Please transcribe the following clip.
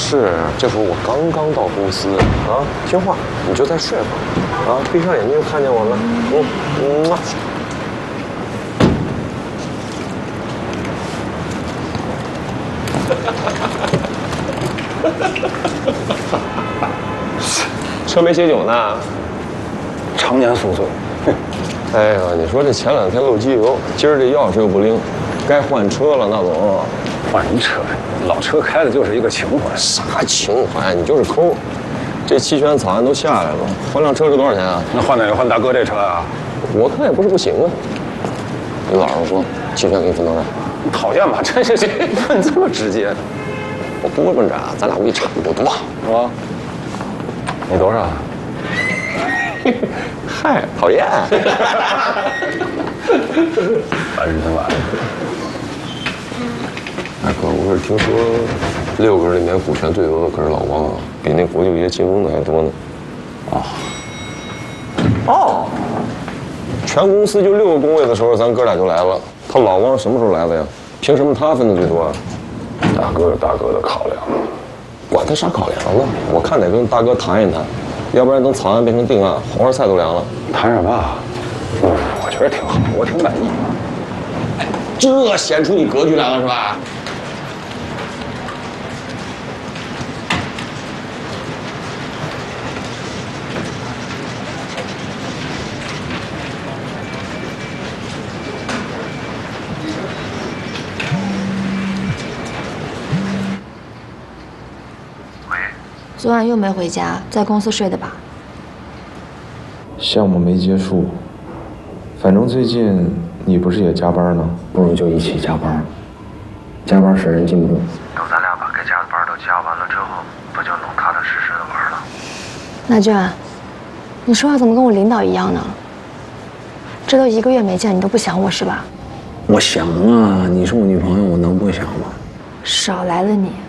是，这会儿我刚刚到公司啊，听话，你就再睡会儿啊，闭上眼睛就看见我了。车没写酒呢， 常年宿醉。 哎呀，你说这前2天漏机油，今儿这钥匙又不灵，该换车了，那总。 换什么车呀？老车开的就是一个情怀。 啥情怀？你就是抠。这期权草案都下来了，换辆车是多少钱啊？ 那换哪个？换大哥这车啊？ 我看也不是不行啊。你老实说，期权给你分多少？ 讨厌吧？真是这问这么直接。 我不会问这，咱俩估计差不多， 是吧？你多少？ 嗨，讨厌。 烦人吧？ 哎哥，我是听说6个人里面股权最多的可是老王啊，比那国舅爷进攻的还多呢。哦，全公司就6个工位的时候，咱哥俩就来了。他老王什么时候来的呀？凭什么他分的最多啊？ 大哥有大哥的考量， 管他啥考量呢？我看得跟大哥谈一谈，要不然等草案变成定案，黄花菜都凉了。 谈什么啊？我觉得挺好，我挺满意。 这显出你格局来了是吧？ 昨晚又没回家，在公司睡的吧？ 项目没结束，反正最近你不是也加班呢？ 不如就一起加班，加班使人进步。 等咱俩把该加的班都加完了之后，不就能踏踏实实的玩了？ 那娟，你说话怎么跟我领导一样呢？这都1个月没见，你都不想我是吧？ 我想啊，你是我女朋友，我能不想吗？ 少来了你。